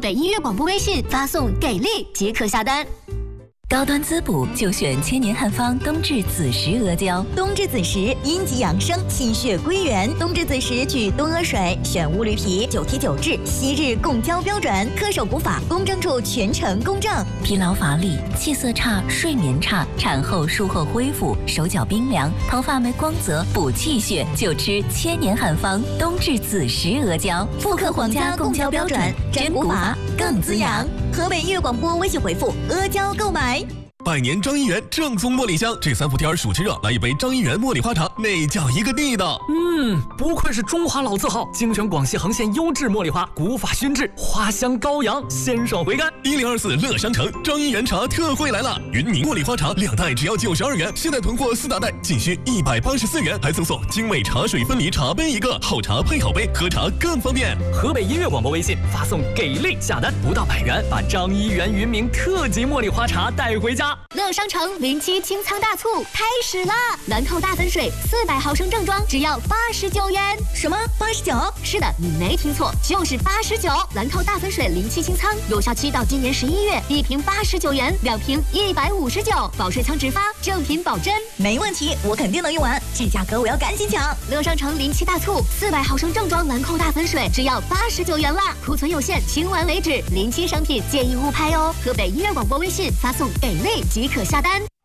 北音乐广播微信发送“给力”即可下单。 高端滋补就选千年汉方冬至子时阿胶。 冬至子时，阴极养生，气血归元。冬至子时取冬阿水，选乌驴皮，9贴9治，昔日共胶标准，恪守古法，公证处全程公证。 疲劳乏力、气色差、睡眠差，产后术后恢复，手脚冰凉，头发没光泽，补气血就吃千年汉方冬至子时阿胶， 复刻皇家共胶标准，真古法更滋养。河北音乐广播微信回复阿胶购买。 百年张一元正宗茉莉香，这3伏天暑气热，来一杯张一元茉莉花茶，那叫一个地道。 不愧是中华老字号，精选广西横县优质茉莉花，古法熏制，花香高扬，鲜爽回甘。 1024乐商城张一元茶特惠来了，云宁茉莉花茶2袋只要92元，现在囤货4大袋仅需184元，还赠送精美茶水分离茶杯1个，好茶配好杯，喝茶更方便。 河北音乐广播微信发送给力下单，不到100元，把张一元云茗特级茉莉花茶带回家。 乐商城07清仓大促开始了，兰蔻大粉水400毫升正装只要89元。 什么89？ 是的，你没听错，就是89。兰蔻大粉水07清仓，有效期到今年11月，1瓶89元，2瓶159，保水仓直发，正品保真。 没问题，我肯定能用完，这价格我要赶紧抢。 乐商城07大促，400毫升正装兰蔻大粉水只要89元啦，库存有限，清完为止。07商品建议勿拍哦。河北音乐广播微信发送给力即可下单。